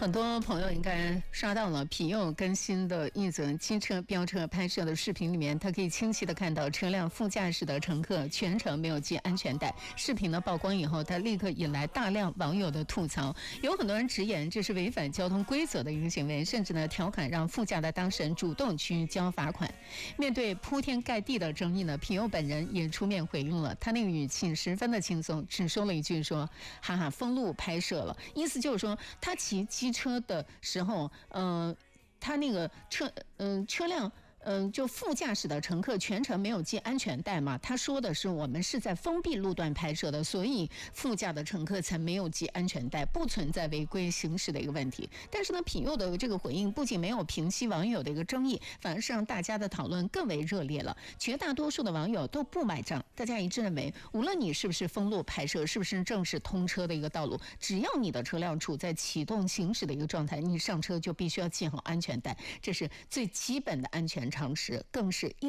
很多朋友应该刷到了皮佑更新的一则机车飙车拍摄的视频，里面他可以清晰的看到车辆副驾驶的乘客全程没有系安全带。视频呢曝光以后，他立刻引来大量网友的吐槽，有很多人直言这是违反交通规则的一个行为，甚至呢调侃让副驾的当事人主动去交罚款。面对铺天盖地的争议呢，皮佑本人也出面回应了，他那个语气十分的轻松，只说了一句说哈哈封路拍摄了，意思就是说他骑机车的时候，他那个车辆。就副驾驶的乘客全程没有系安全带嘛？他说的是我们是在封闭路段拍摄的，所以副驾的乘客才没有系安全带，不存在违规行驶的一个问题。但是呢，皮佑的这个回应不仅没有平息网友的一个争议，反而是让大家的讨论更为热烈了。绝大多数的网友都不买账，大家一致认为，无论你是不是封路拍摄，是不是正式通车的一个道路，只要你的车辆处在启动行驶的一个状态，你上车就必须要系好安全带，这是最基本的安全常识，更是